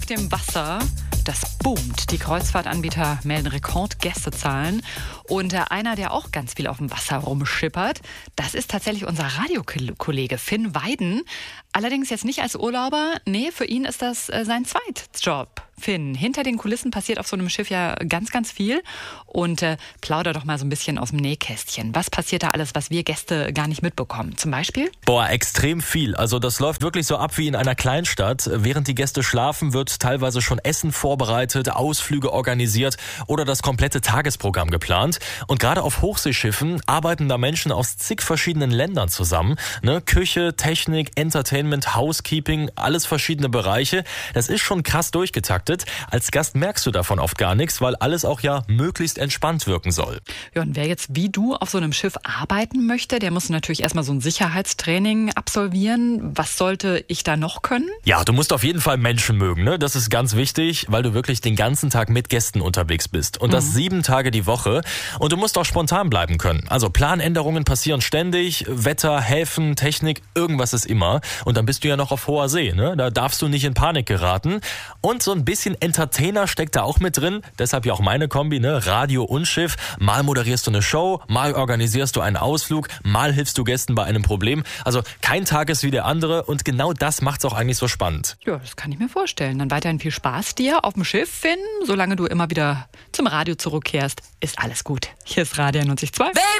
dem Wasser. Das boomt. Die Kreuzfahrtanbieter melden Rekordgästezahlen. Und einer, der auch ganz viel auf dem Wasser rumschippert, das ist tatsächlich unser Radiokollege Finn Weiden. Allerdings jetzt nicht als Urlauber. Nee, für ihn ist das sein Zweitjob. Finn, hinter den Kulissen passiert auf so einem Schiff ja ganz, ganz viel. Und plauder doch mal so ein bisschen aus dem Nähkästchen. Was passiert da alles, was wir Gäste gar nicht mitbekommen? Zum Beispiel? Boah, extrem viel. Also das läuft wirklich so ab wie in einer Kleinstadt. Während die Gäste schlafen, wird teilweise schon Essen vorbereitet, Ausflüge organisiert oder das komplette Tagesprogramm geplant. Und gerade auf Hochseeschiffen arbeiten da Menschen aus zig verschiedenen Ländern zusammen. Ne? Küche, Technik, Entertainment, Housekeeping, alles verschiedene Bereiche. Das ist schon krass durchgetaktet. Als Gast merkst du davon oft gar nichts, weil alles auch ja möglichst entspannt wirken soll. Ja, und wer jetzt wie du auf so einem Schiff arbeiten möchte, der muss natürlich erstmal so ein Sicherheitstraining absolvieren. Was sollte ich da noch können? Ja, du musst auf jeden Fall Menschen mögen, ne? Das ist ganz wichtig, weil du wirklich den ganzen Tag mit Gästen unterwegs bist. Und das 7 Tage die Woche. Und du musst auch spontan bleiben können. Also Planänderungen passieren ständig. Wetter, Häfen, Technik, irgendwas ist immer. Und dann bist du ja noch auf hoher See, ne? Da darfst du nicht in Panik geraten. Und so ein bisschen Entertainer steckt da auch mit drin. Deshalb ja auch meine Kombi, ne? Radio und Schiff. Mal moderierst du eine Show, mal organisierst du einen Ausflug, mal hilfst du Gästen bei einem Problem. Also kein Tag ist wie der andere und genau das macht's auch eigentlich so spannend. Ja, das kann ich mir vorstellen. Dann weiterhin viel Spaß dir auf dem Schiff, Finn. Solange du immer wieder zum Radio zurückkehrst, ist alles gut. Hier ist Radio 92.2.